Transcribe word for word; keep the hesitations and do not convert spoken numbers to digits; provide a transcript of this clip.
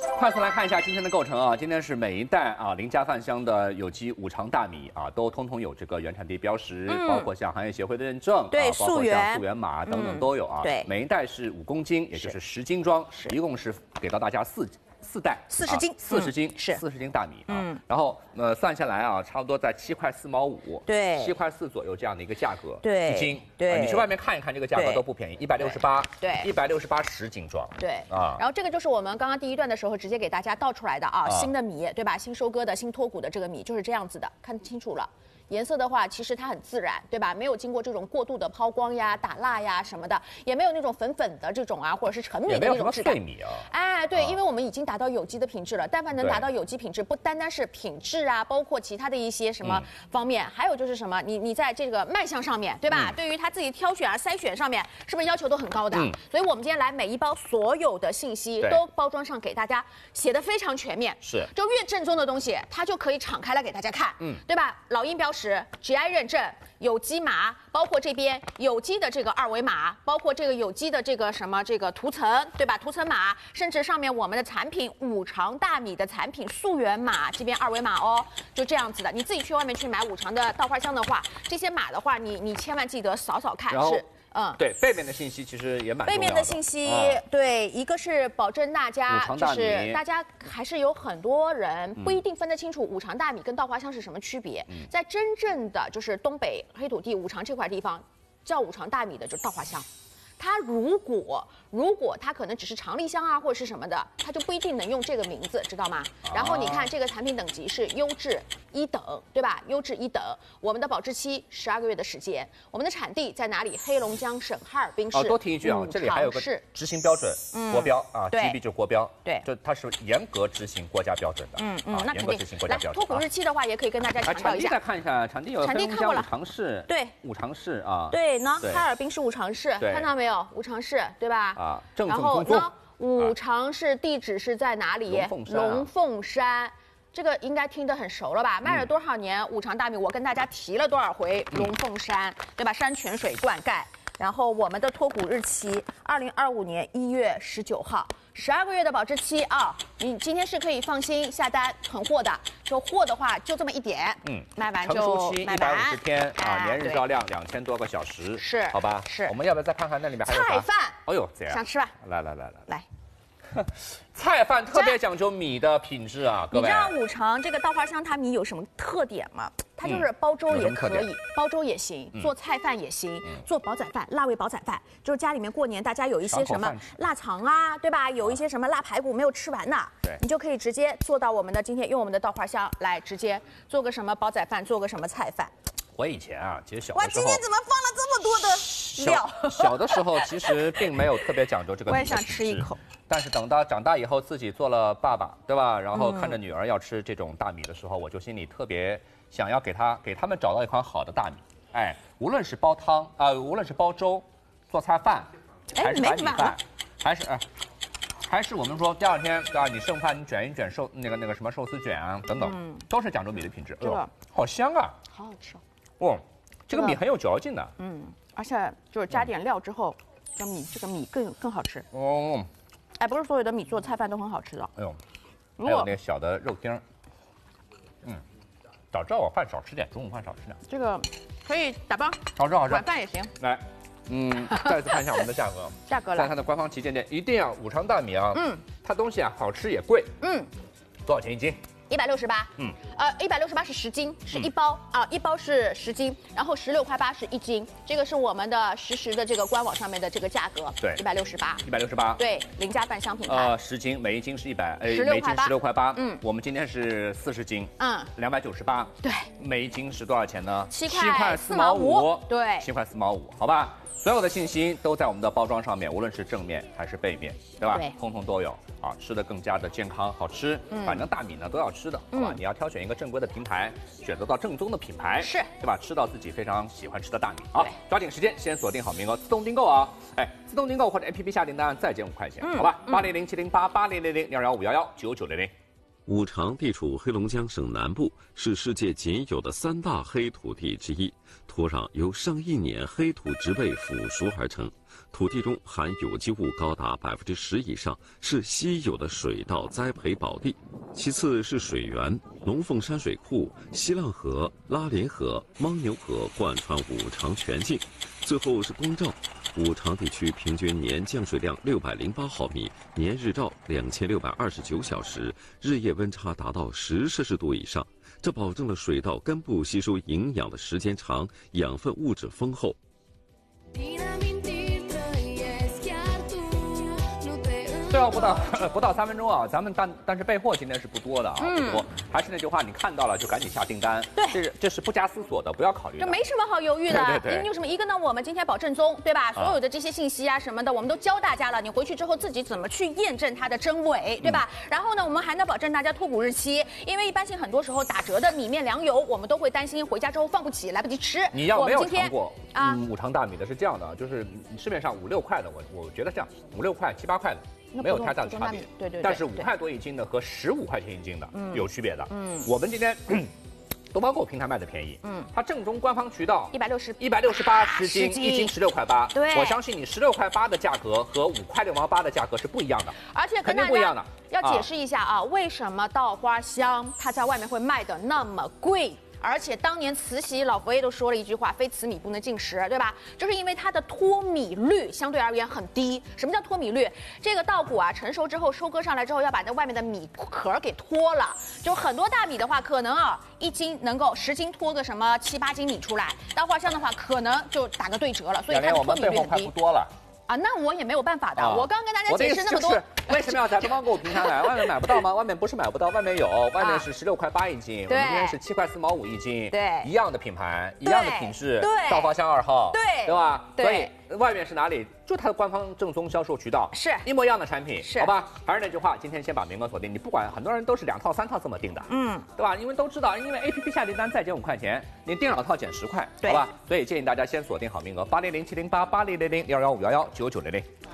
快速来看一下今天的构成啊，今天是每一袋啊林家饭香的有机五常大米啊，都通通有这个原产地标识，嗯、包括像行业协会的认证， 对， 啊、包括像溯源码等等都有啊。 嗯、对， 每一袋是五公斤，也就是十斤装，一共是给到大家四四袋， 四十斤， 四十斤是四十斤大米啊。 嗯， 然后呃算下来啊，差不多在七块四毛五， 对， 七块四左右这样的一个价格， 对， 一斤。 对， 你去外面看一看，这个价格都不便宜，一百六十八， 对， 一百六十八十斤装， 对啊。 然后这个就是我们刚刚第一段的时候直接给大家倒出来的啊，新的米对吧？新收割的、新脱谷的这个米就是这样子的，看清楚了。颜色的话，其实它很自然，对吧？没有经过这种过度的抛光呀、打蜡呀什么的，也没有那种粉粉的这种啊，或者是陈米的那种质感。 也没有什么碎米啊。 哎，对，因为我们已经达到有机的品质了。但凡能达到有机品质，不单单是品质啊，包括其他的一些什么方面，还有就是什么，你你在这个卖相上面，对吧？对于他自己挑选啊、筛选上面，是不是要求都很高的？所以我们今天来每一包所有的信息都包装上给大家写的非常全面。 是， 就越正宗的东西，它就可以敞开来给大家看，嗯，对吧？老鹰标识 G I 认。认证有机码，包括这边有机的这个二维码，包括这个有机的这个什么这个涂层，对吧？涂层码，甚至上面我们的产品五常大米的产品溯源码，这边二维码哦，就这样子的。你自己去外面去买五常的稻花香的话，这些码的话，你你千万记得扫扫看是。 嗯，对，背面的信息其实也蛮重要的。 背面的信息，嗯、对，一个是保证大家，就是大家还是有很多人不一定分得清楚五常大米跟稻花香是什么区别。嗯、在真正的就是东北黑土地五常这块地方，叫五常大米的就是稻花香。它如果如果它可能只是长粒香啊或者是什么的，它就不一定能用这个名字，知道吗？然后你看这个产品等级是优质一等，对吧？优质一等，我们的保质期十二个月的时间，我们的产地在哪里？黑龙江省哈尔滨市。 哦，多提一句啊，这里还有个执行标准，国标啊 ，G B 就是国标， 对， 就它是严格执行国家标准的， 嗯嗯，那严格执行国家标准。 脱谷日期的话，也可以跟大家强调一下。 产地再看一下，产地有黑龙江五常市， 对， 五常市啊， 对呢，哈尔滨市五常市，看到没有？五常市对吧？ 啊，正然后呢，五常市地址是在哪里？龙凤山，这个应该听得很熟了吧？卖了多少年五常大米？我跟大家提了多少回龙凤山，对吧？山泉水灌溉。然后我们的脱谷日期，二零二五年一月十九号，十二个月的保质期啊！你今天是可以放心下单囤货的，就货的话就这么一点，嗯，卖完就成熟期一百五十天啊，年日照量两千多个小时， 是， 好吧？ 是。 我们要不要再看看那里面还有菜饭？ 哎呦，这样想吃吧？ 来来来来来。 菜饭特别讲究米的品质啊，各位。 你知道五常这个稻花香它米有什么特点吗？它就是煲粥也可以，煲粥也行，做菜饭也行，做煲仔饭、辣味煲仔饭，就是家里面过年大家有一些什么腊肠啊，对吧？有一些什么腊排骨没有吃完的， 对， 你就可以直接做到我们的今天用我们的稻花香来直接做个什么煲仔饭，做个什么菜饭。 我以前啊，其实小的时候， 哇，今天怎么放了这么多的料？ 小的时候其实并没有特别讲究这个。 我也想吃一口。 但是等到长大以后，自己做了爸爸，对吧？然后看着女儿要吃这种大米的时候，我就心里特别想要给她给他们找到一款好的大米。哎，无论是煲汤啊、呃，无论是煲粥、做菜饭，还是白米饭，还是哎。还是我们说第二天啊，你剩饭你卷一卷寿那个那个什么寿司卷啊等等，嗯、都是讲究米的品质。 这个、 哦、好香啊， 好好吃哦。 哦，这个米很有嚼劲的。 嗯，而且就是加点料之后，这米这个米更更好吃。 哦， 哎，不是所有的米做菜饭都很好吃的。 哎呦，还有那个小的肉丁。嗯，早知道我饭少吃点，中午饭少吃点。 这个可以打包， 好吃好吃， 晚饭也行。 来。嗯，再次看一下我们的价格。 价格了， 在它的官方旗舰店一定要五常大米啊。嗯，它东西啊好吃也贵。嗯，多少钱一斤？ 一百六十八。嗯，呃，一百六十八是十斤，是一包、嗯、啊，一包是十斤，然后十六块八是一斤。这个是我们的实时的这个官网上面的这个价格。 对， 一百六十八。 一百六十八。 对，林家饭香品牌。 呃，十斤，每一斤是一百，呃，每一斤十六块八。嗯，我们今天是四十斤。嗯，两百九十八。 对， 每一斤是多少钱呢？ 七块四毛五。对， 七块四毛五，好吧。所有的信息都在我们的包装上面，无论是正面还是背面，对吧？ 对， 通通都有啊，吃的更加的健康好吃。嗯，反正大米呢都要吃的，好吧？嗯、你要挑选一个正规的平台，选择到正宗的品牌， 是， 对吧？吃到自己非常喜欢吃的大米啊！抓紧时间，先锁定好名额，自动订购啊！哎，自动订购或者 A P P 下订单再减五块钱，嗯、好吧？八零零七零八八零零零六幺五幺幺九九零零。 五常地处黑龙江省南部，是世界仅有的三大黑土地之一。土壤由上亿年黑土植被腐熟而成，土地中含有机物高达百分之十以上，是稀有的水稻栽培宝地。其次是水源，龙凤山水库、西浪河、拉林河、牦牛河贯穿五常全境。最后是光照。五常地区平均年降水量六百零八毫米，年日照两千六百二十九小时，日夜温差达到十摄氏度以上，这保证了水稻根部吸收营养的时间长，养分物质丰厚。 最后不到不到三分钟啊，咱们但但是备货今天是不多的啊，嗯、不多。还是那句话，你看到了就赶紧下订单， 对， 这是这是不加思索的，不要考虑的。 这没什么好犹豫的， 对对对。 你有什么一个呢？我们今天保正宗，对吧？所有的这些信息啊什么的，我们都教大家了。你回去之后自己怎么去验证它的真伪，对吧？嗯、然后呢，我们还能保证大家脱骨日期，因为一般性很多时候打折的米面粮油，我们都会担心回家之后放不起，来不及吃。 你要没有尝过啊、 嗯、五常大米的是这样的，就是市面上五六块的，我我觉得这样五六块七八块的。没有太大的差别， 对 对, 对。 但是五块多一斤的和十五块钱一斤的有区别的。嗯，我们今天东方购平台卖的便宜，嗯，它正宗官方渠道一百六十一百六十八十斤，一斤十六块八。 对， 我相信你十六块八的价格和五块六毛八的价格是不一样的， 而且肯定不一样的。 要解释一下啊，为什么稻花香它在外面会卖的那么贵？而且当年慈禧老佛爷都说了一句话：“非此米不能进食”，对吧？就是因为它的脱米率相对而言很低。什么叫脱米率？这个稻谷啊成熟之后收割上来之后，要把那外面的米壳给脱了。就很多大米的话，可能啊一斤能够十斤脱个什么七八斤米出来，稻花香的话可能就打个对折了。所以它的脱米率很低。 多了。 啊，那我也没有办法的。啊、我刚跟大家解释那么多， 就是、为什么要在东方购物平台买？外面买不到吗？外面不是买不到，外面有，外面是十六块八一斤，我们今天是七块四毛五一斤， 对， 一样的品牌，一样的品质， 对， 稻花香二号， 对， 对吧？ 对。 所以外面是哪里？就它的官方正宗销售渠道， 是一模一样的产品， 是好吧？还是那句话，今天先把名额锁定。你不管，很多人都是两套三套这么订的，嗯，对吧？因为都知道，因为 A P P 下订单再减五块钱，你订两套减十块，好吧？所以建议大家先锁定好名额，八零零七零八八零零零六幺五幺幺九九零零。